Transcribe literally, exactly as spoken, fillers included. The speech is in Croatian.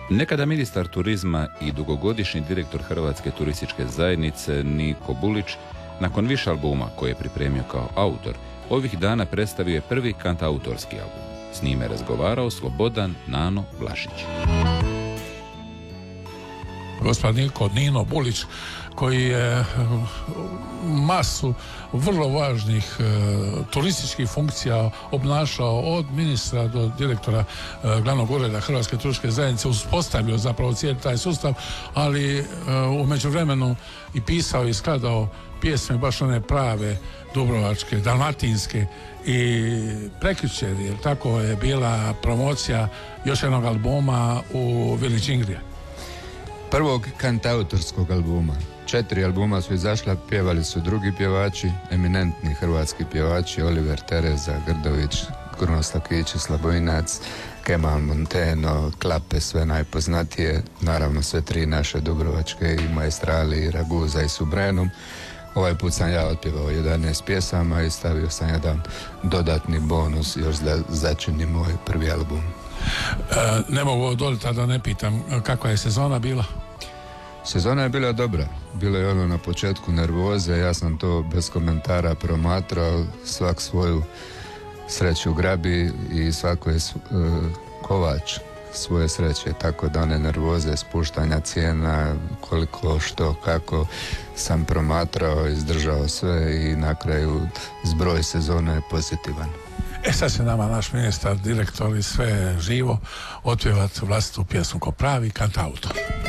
Nekada ministar turizma i dugogodišnji direktor Hrvatske turističke zajednice Niko Bulić, nakon više albuma koje je pripremio kao autor, ovih dana predstavio je prvi kantautorski album. S njime je razgovarao Slobodan Nano Vlašić. Gospod Niko Nino Bulić, koji je masu vrlo važnih e, turističkih funkcija obnašao od ministra do direktora e, glavnog ureda Hrvatske turističke zajednice, uspostavio zapravo cijeli taj sustav, ali e, u međuvremenu i pisao i skladao pjesme baš one prave dubrovačke, dalmatinske, i prekjučer, jer tako je bila promocija još jednog albuma u Village Ingrija. Prvog kantautorskog albuma. Četiri albuma su izašla, pjevali su drugi pjevači, eminentni hrvatski pjevači, Oliver Tereza, Grdović, Kruno Stakić, Slabojinac, Kemal Monteno, Klape, sve najpoznatije, naravno sve tri naše dubrovačke, i Maestrali, Raguza i Subrenum. Ovaj put sam ja otpjevao jedanaest pjesama i stavio sam jedan dodatni bonus još da začinim moj prvi album. E, ne mogu odoliti da ne pitam kakva je sezona bila? Sezona je bila dobra. Bilo je ono na početku nervoze, ja sam to bez komentara promatrao, svak svoju sreću grabi i svako je uh, kovač svoje sreće, tako da one nervoze, spuštanja cijena, koliko, što, kako, sam promatrao, izdržao sve i na kraju zbroj sezone je pozitivan. E sad će nama naš ministar, direktor i sve živo otpjevati vlastitu pjesmu ko pravi kantautor.